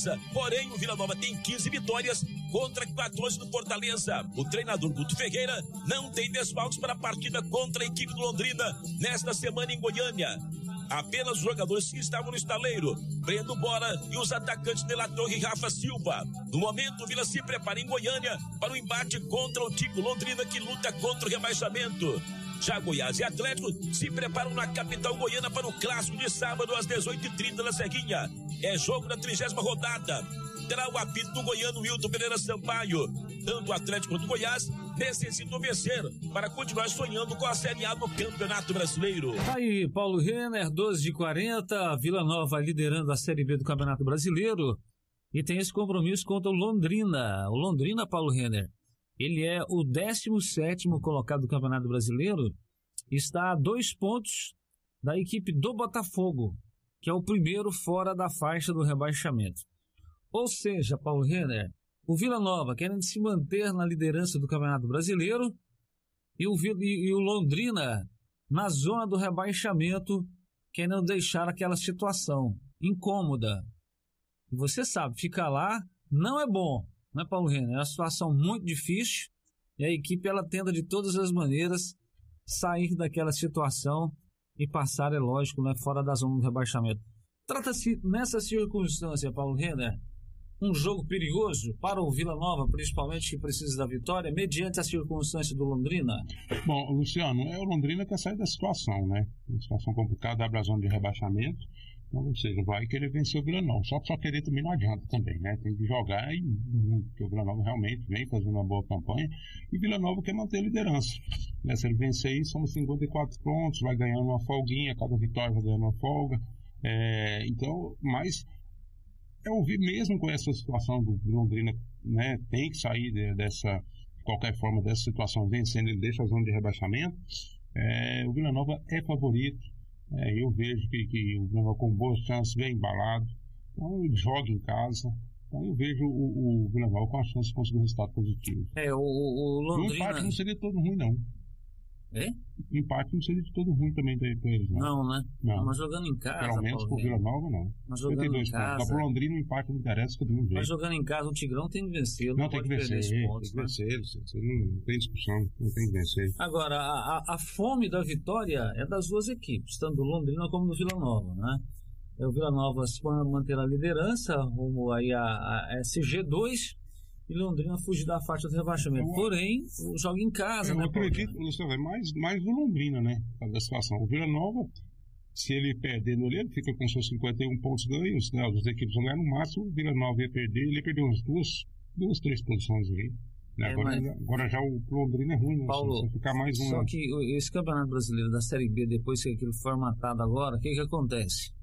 Porém, o Vila Nova tem 15 vitórias contra 14 do Fortaleza. O treinador Guto Ferreira não tem desfalques para a partida contra a equipe do Londrina nesta semana em Goiânia. Apenas os jogadores que estavam no estaleiro, Breno Bora e os atacantes De La Torre e Rafa Silva. No momento, o Vila se prepara em Goiânia para o embate contra o time do Londrina, que luta contra o rebaixamento. Já Goiás e Atlético se preparam na capital goiana para o clássico de sábado às 18h30 na Serrinha. É jogo da 30ª rodada. Terá o apito do goiano Wilton Pereira Sampaio. Tanto o Atlético quanto o Goiás necessitam vencer para continuar sonhando com a Série A do Campeonato Brasileiro. Aí, Paulo Renner, 12h40, Vila Nova liderando a Série B do Campeonato Brasileiro. E tem esse compromisso contra o Londrina. O Londrina, Paulo Renner, ele é o 17º colocado do Campeonato Brasileiro. Está a 2 pontos da equipe do Botafogo, que é o primeiro fora da faixa do rebaixamento. Ou seja, Paulo Renner, o Vila Nova querendo se manter na liderança do Campeonato Brasileiro e o Londrina na zona do rebaixamento, querendo deixar aquela situação incômoda. E você sabe, ficar lá não é bom, não é, Paulo Renner? É uma situação muito difícil e a equipe ela tenta de todas as maneiras sair daquela situação e passar, é lógico, né, fora da zona do rebaixamento. Trata-se, nessa circunstância, Paulo Renner, um jogo perigoso para o Vila Nova, principalmente, que precisa da vitória, mediante a circunstância do Londrina? Bom, Luciano, é o Londrina que quer sair da situação, né? Uma situação complicada, abre a zona de rebaixamento, então, ou seja, vai querer vencer o Vila Nova. Só querer também não adianta também, né? Tem que jogar e muito, porque o Vila Nova realmente vem fazendo uma boa campanha e o Vila Nova quer manter a liderança. Né? Se ele vencer aí, são 54 pontos, vai ganhando uma folguinha, cada vitória vai ganhando uma folga. Então, mas é ouvir mesmo com essa situação do Londrina, né, tem que sair de qualquer forma dessa situação, vencendo, ele deixa a zona de rebaixamento. O Vila Nova é favorito, eu vejo que o Vila Nova com boas chances, bem embalado, então ele joga em casa, então eu vejo o Vila Nova com a chance de conseguir um resultado positivo. O Londrina... O empate não seria todo ruim, não. O empate não seria de todo ruim também para eles, não. Não, né? Não. Mas jogando em casa, pelo menos pro Vila Nova, não. Mas jogando em casa... Para o Londrina, o empate não interessa, que eu tenho um jeito. Mas jogando em casa, o Tigrão tem que vencer. Não tem que vencer, pontos, tem que vencer. Você não tem discussão, não tem que vencer. Agora, a fome da vitória é das duas equipes, tanto do Londrina como do Vila Nova, né? O Vila Nova se manter a liderança, rumo aí a SG2, e Londrina fugir da faixa do rebaixamento. Porém, joga em casa, né? Eu acredito, Luciano, mais do Londrina, né? Da situação. O Vila Nova, se ele perder no ele fica com seus 51 pontos ganhos, né? As equipes vão ganhar no máximo, o Vila Nova ia perder, ele ia perder umas duas, 3 posições aí. Agora já o Londrina é ruim, né? Paulo, se ficar mais só que esse Campeonato Brasileiro da Série B, depois que aquilo formatado agora, o que acontece?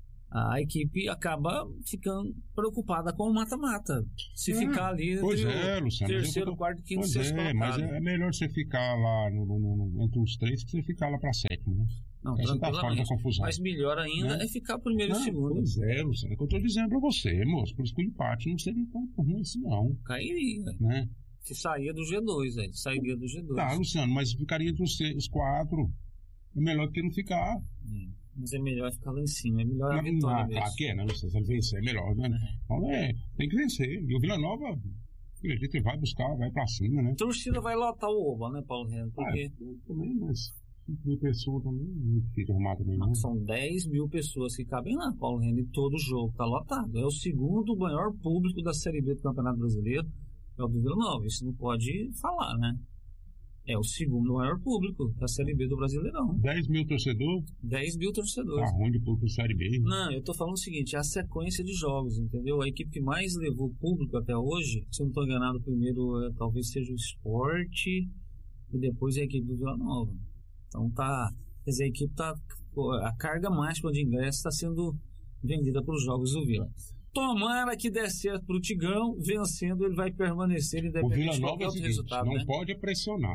A equipe acaba ficando preocupada com o mata-mata. Se ficar ali entre Luciano, terceiro, quarto, quinto, sexto colocado. Mas é melhor você ficar lá entre os 3 que você ficar lá para 7, né? Não, você tá fora da confusão. Mas melhor ainda é ficar primeiro e segundo. Pois é, Luciano, é o que eu tô dizendo para você, moço. Por isso que o empate não seria tão ruim assim, não. Cairia, né? Se sairia do G2, velho. Sairia do G2. Tá, Luciano, mas ficaria entre os 4. É melhor do que não ficar. Mas é melhor ficar lá em cima, é melhor a vitória mesmo. Claro que é, né? Se ele vencer é melhor, né? Então tem que vencer. E o Vila Nova, a gente vai buscar, vai pra cima, né? A torcida vai lotar o Oba, né, Paulo Renner? Porque... também, mas 5 mil pessoas também não fica arrumado também, não. São 10 mil pessoas que cabem lá, Paulo Renner, e todo jogo tá lotado. É o segundo maior público da Série B do Campeonato Brasileiro, é o do Vila Nova. Isso não pode falar, né? É o segundo maior público da Série B do Brasileirão. 10 mil torcedores? 10 mil torcedores. Tá ruim de público da Série B. Não, eu tô falando o seguinte, é a sequência de jogos, entendeu? A equipe que mais levou público até hoje, se eu não tô enganado, primeiro talvez seja o Sport e depois a equipe do Vila Nova. Então tá, quer dizer, a equipe tá, a carga máxima de ingressos está sendo vendida para os jogos do Vila. Tomara que dê certo pro Tigrão, vencendo ele vai permanecer independente de qualquer outro resultado, não né? pode pressionar.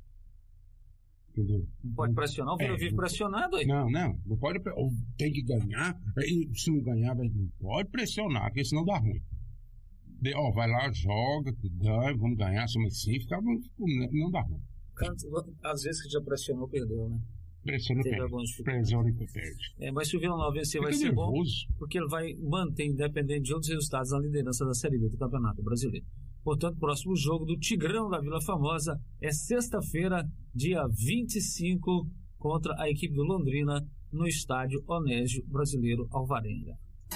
Entendeu? Não pode pressionar, o Vila vive pressionado aí. Não pode, tem que ganhar, e se não ganhar, não pode pressionar, porque senão dá ruim. Vai lá, joga, ganha, vamos ganhar, somos assim, não dá ruim. Às vezes que já pressionou, perdeu, né? Pressiona e perde. Mas se o Vila Nova vencer vai ser bom, porque ele vai manter, independente de outros resultados, a liderança da Série B do Campeonato Brasileiro. Portanto, o próximo jogo do Tigrão da Vila Formosa é sexta-feira, dia 25, contra a equipe do Londrina, no estádio Onésio Brasileiro Alvarenga.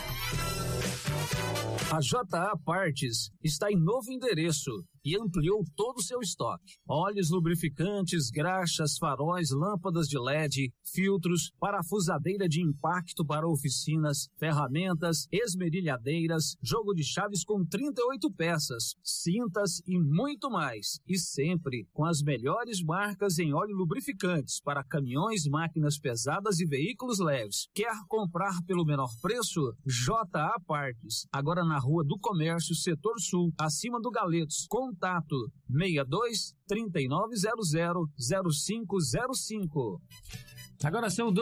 A JA Partes está em novo endereço e ampliou todo o seu estoque. Óleos lubrificantes, graxas, faróis, lâmpadas de LED, filtros, parafusadeira de impacto para oficinas, ferramentas, esmerilhadeiras, jogo de chaves com 38 peças, cintas e muito mais. E sempre com as melhores marcas em óleo lubrificantes para caminhões, máquinas pesadas e veículos leves. Quer comprar pelo menor preço? JA Partes. Agora na Rua do Comércio, Setor Sul, acima do Galetos. Contato 62-3900-0505. Agora são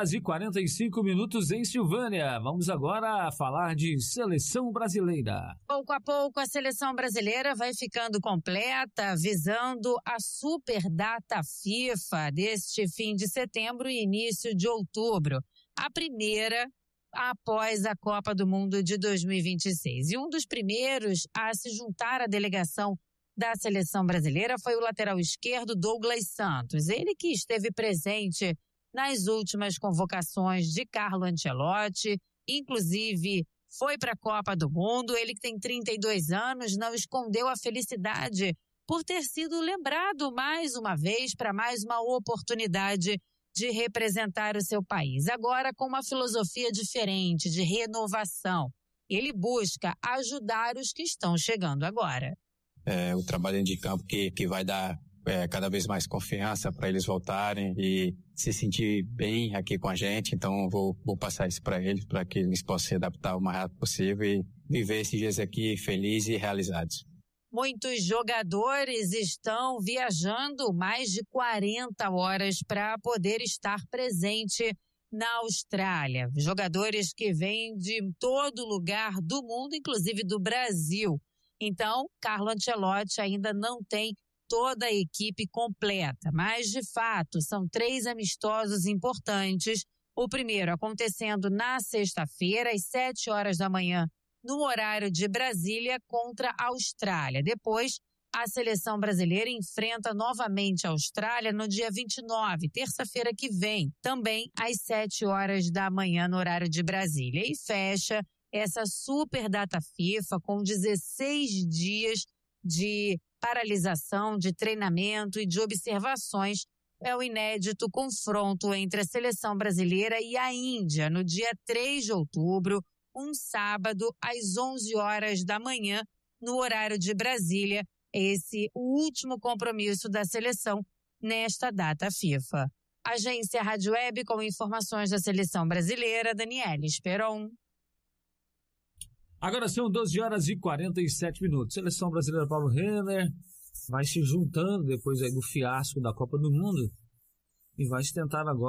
12h45 em Silvânia. Vamos agora falar de Seleção Brasileira. Pouco a pouco a Seleção Brasileira vai ficando completa, visando a super data FIFA deste fim de setembro e início de outubro. A primeira após a Copa do Mundo de 2026. E um dos primeiros a se juntar à delegação da Seleção Brasileira foi o lateral esquerdo Douglas Santos. Ele que esteve presente nas últimas convocações de Carlo Ancelotti, inclusive foi para a Copa do Mundo. Ele que tem 32 anos, não escondeu a felicidade por ter sido lembrado mais uma vez para mais uma oportunidade de representar o seu país. Agora com uma filosofia diferente, de renovação. Ele busca ajudar os que estão chegando agora. O trabalho de campo que vai dar cada vez mais confiança para eles voltarem e se sentir bem aqui com a gente. Então vou passar isso para eles, para que eles possam se adaptar o mais rápido possível e viver esses dias aqui felizes e realizados. Muitos jogadores estão viajando mais de 40 horas para poder estar presente na Austrália. Jogadores que vêm de todo lugar do mundo, inclusive do Brasil. Então, Carlo Ancelotti ainda não tem toda a equipe completa, mas de fato são 3 amistosos importantes. O primeiro acontecendo na sexta-feira, às 7 horas da manhã, no horário de Brasília, contra a Austrália. Depois, a seleção brasileira enfrenta novamente a Austrália no dia 29, terça-feira que vem, também às 7 horas da manhã no horário de Brasília. E fecha essa super data FIFA com 16 dias de paralisação, de treinamento e de observações. É o inédito confronto entre a seleção brasileira e a Índia no dia 3 de outubro, um sábado, às 11 horas da manhã, no horário de Brasília. Esse o último compromisso da seleção nesta data FIFA. Agência Rádio Web com informações da seleção brasileira, Daniela Esperon. Agora são 12h47. Seleção brasileira, Paulo Renner vai se juntando depois aí do fiasco da Copa do Mundo e vai se tentar agora